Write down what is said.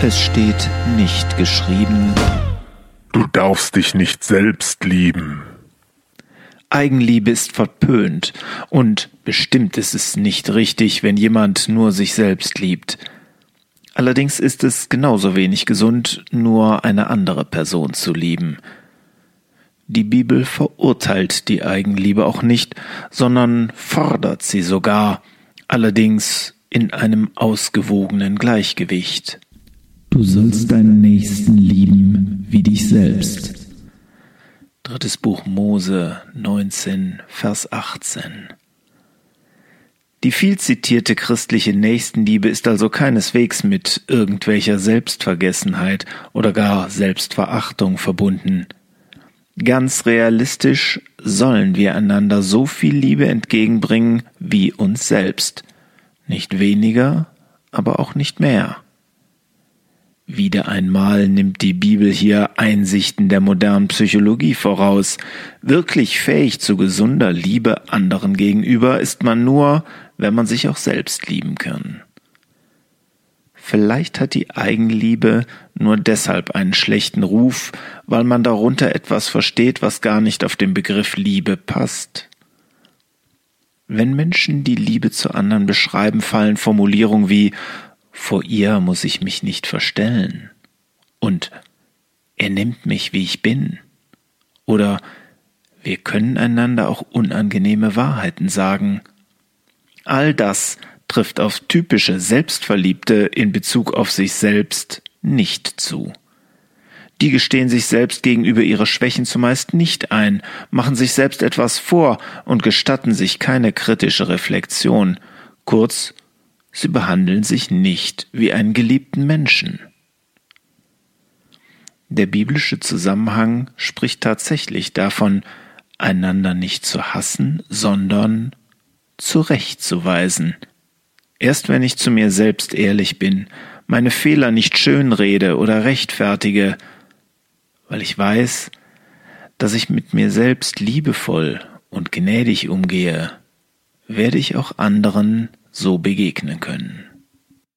Es steht nicht geschrieben: Du darfst dich nicht selbst lieben. Eigenliebe ist verpönt und bestimmt ist es nicht richtig, wenn jemand nur sich selbst liebt. Allerdings ist es genauso wenig gesund, nur eine andere Person zu lieben. Die Bibel verurteilt die Eigenliebe auch nicht, sondern fordert sie sogar, allerdings in einem ausgewogenen Gleichgewicht. Du sollst deinen Nächsten lieben wie dich selbst. 3. Buch Mose 19, Vers 18. Die viel zitierte christliche Nächstenliebe ist also keineswegs mit irgendwelcher Selbstvergessenheit oder gar Selbstverachtung verbunden. Ganz realistisch sollen wir einander so viel Liebe entgegenbringen wie uns selbst. Nicht weniger, aber auch nicht mehr. Wieder einmal nimmt die Bibel hier Einsichten der modernen Psychologie voraus. Wirklich fähig zu gesunder Liebe anderen gegenüber ist man nur, wenn man sich auch selbst lieben kann. Vielleicht hat die Eigenliebe nur deshalb einen schlechten Ruf, weil man darunter etwas versteht, was gar nicht auf den Begriff Liebe passt. Wenn Menschen die Liebe zu anderen beschreiben, fallen Formulierungen wie „Vor ihr muss ich mich nicht verstellen“ und „Er nimmt mich, wie ich bin“ oder „Wir können einander auch unangenehme Wahrheiten sagen“. All das trifft auf typische Selbstverliebte in Bezug auf sich selbst nicht zu. Die gestehen sich selbst gegenüber ihre Schwächen zumeist nicht ein, machen sich selbst etwas vor und gestatten sich keine kritische Reflexion. Kurz, sie behandeln sich nicht wie einen geliebten Menschen. Der biblische Zusammenhang spricht tatsächlich davon, einander nicht zu hassen, sondern zurechtzuweisen. Erst wenn ich zu mir selbst ehrlich bin, meine Fehler nicht schönrede oder rechtfertige, weil ich weiß, dass ich mit mir selbst liebevoll und gnädig umgehe, werde ich auch anderen so begegnen können.